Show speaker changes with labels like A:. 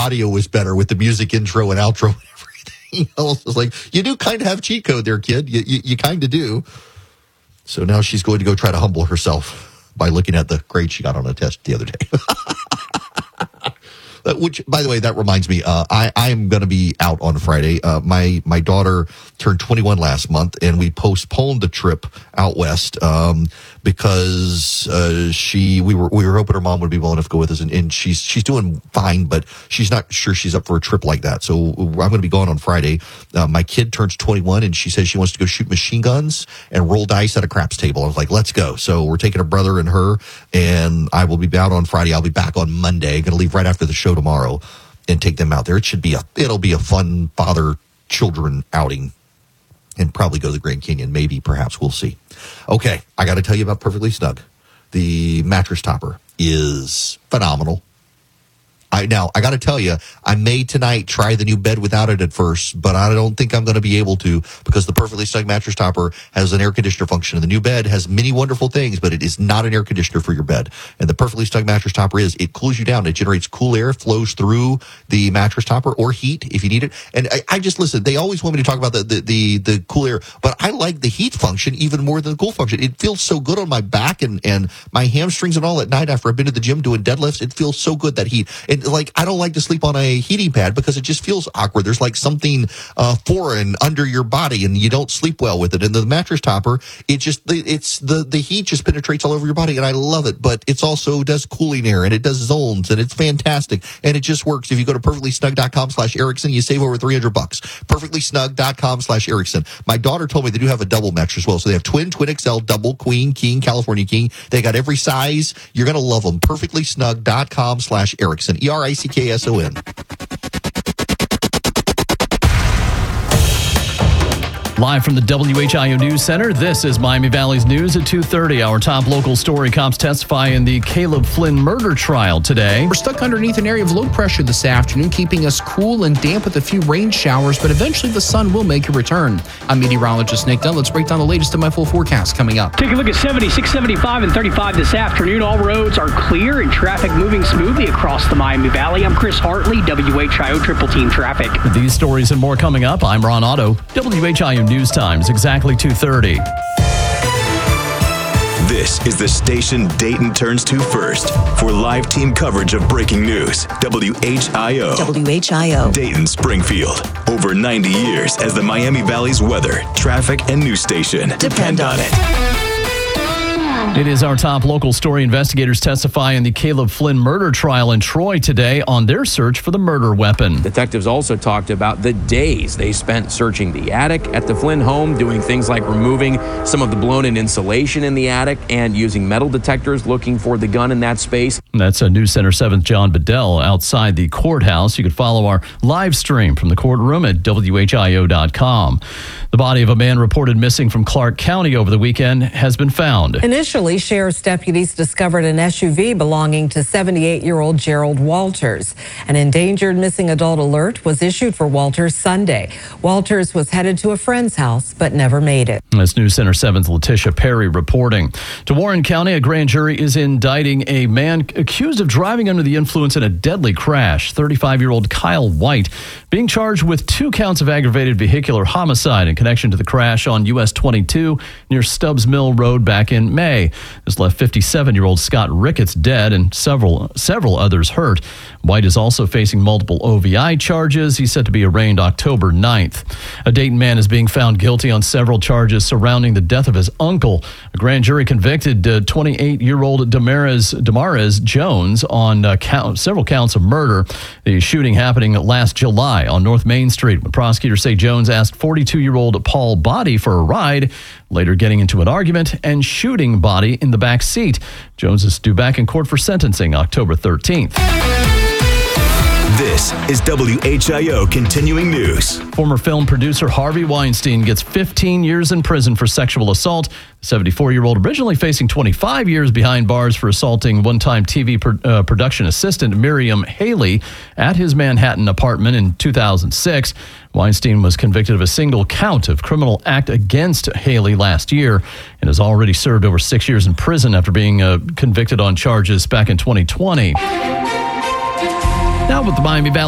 A: audio was better with the music intro and outro and everything else. It's like, you do kind of have cheat code there, kid. You kind of do. So now she's going to go try to humble herself by looking at the grade she got on a test the other day. Which, by the way, that reminds me, I'm going to be out on Friday. My daughter turned 21 last month, and we postponed the trip out west because we were hoping her mom would be willing enough to go with us, and she's doing fine, but she's not sure she's up for a trip like that. So I'm going to be gone on Friday. My kid turns 21, and she says she wants to go shoot machine guns and roll dice at a craps table. I was like, let's go. So we're taking her brother and her, and I will be out on Friday. I'll be back on Monday. Going to leave right after the show tomorrow and take them out there. It'll be a fun father-children outing, and probably go to the Grand Canyon. Maybe, perhaps, we'll see. Okay, I got to tell you about Perfectly Snug. The mattress topper is phenomenal. I got to tell you, I may tonight try the new bed without it at first, but I don't think I'm going to be able to, because the Perfectly Snug mattress topper has an air conditioner function, and the new bed has many wonderful things, but it is not an air conditioner for your bed. And the Perfectly Snug mattress topper it cools you down. It generates cool air, flows through the mattress topper, or heat if you need it. And I just listen. They always want me to talk about the cool air, but I like the heat function even more than the cool function. It feels so good on my back and my hamstrings and all at night after I've been to the gym doing deadlifts. It feels so good, that heat. Like, I don't like to sleep on a heating pad because it just feels awkward. There's like something foreign under your body, and you don't sleep well with it. And the mattress topper, the heat just penetrates all over your body, and I love it. But it's also does cooling air, and it does zones, and it's fantastic. And it just works. If you go to perfectlysnug.com/Erickson, you save over $300. Perfectlysnug.com/Erickson. My daughter told me they do have a double mattress as well. So they have twin XL, double, queen, king, California king. They got every size. You're going to love them. Perfectlysnug.com/Erickson. ERICKSON.
B: Live from the WHIO News Center, this is Miami Valley's News at 2:30. Our top local story: cops testify in the Caleb Flynn murder trial today.
C: We're stuck underneath an area of low pressure this afternoon, keeping us cool and damp with a few rain showers, but eventually the sun will make a return. I'm meteorologist Nick Dunn. Let's break down the latest in my full forecast coming up.
D: Take a look at 76, 75, and 35 this afternoon. All roads are clear and traffic moving smoothly across the Miami Valley. I'm Chris Hartley, WHIO Triple Team Traffic.
B: These stories and more coming up. I'm Ron Otto, WHIO News Times, exactly 2:30.
E: This is the station Dayton turns to first for live team coverage of breaking news. WHIO.
F: WHIO.
E: Dayton, Springfield. Over 90 years as the Miami Valley's weather, traffic, and news station. Depend on it.
B: It is our top local story. Investigators testify in the Caleb Flynn murder trial in Troy today on their search for the murder weapon.
G: Detectives also talked about the days they spent searching the attic at the Flynn home, doing things like removing some of the blown-in insulation in the attic and using metal detectors looking for the gun in that space.
B: That's a News Center 7's John Bedell outside the courthouse. You can follow our live stream from the courtroom at WHIO.com. The body of a man reported missing from Clark County over the weekend has been found.
H: Initially, sheriff's deputies discovered an SUV belonging to 78-year-old Gerald Walters. An endangered missing adult alert was issued for Walters Sunday. Walters was headed to a friend's house, but never made it.
B: That's News Center 7's Letitia Perry reporting. To Warren County, a grand jury is indicting a man accused of driving under the influence in a deadly crash. 35-year-old Kyle White being charged with 2 counts of aggravated vehicular homicide in connection to the crash on US 22 near Stubbs Mill Road back in May. This left 57-year-old Scott Ricketts dead and several others hurt. White is also facing multiple OVI charges. He's set to be arraigned October 9th. A Dayton man is being found guilty on several charges surrounding the death of his uncle. A grand jury convicted 28-year-old Damaris Jones on several counts of murder. The shooting happening last July on North Main Street. Prosecutors say Jones asked 42-year-old Paul Body for a ride, later getting into an argument and shooting Body in the back seat. Jones is due back in court for sentencing October 13th.
E: This is WHIO Continuing News.
B: Former film producer Harvey Weinstein gets 15 years in prison for sexual assault. The 74-year-old originally facing 25 years behind bars for assaulting one-time TV production assistant Miriam Haley at his Manhattan apartment in 2006. Weinstein was convicted of a single count of criminal act against Haley last year and has already served over 6 years in prison after being convicted on charges back in 2020. Now with the Miami Valley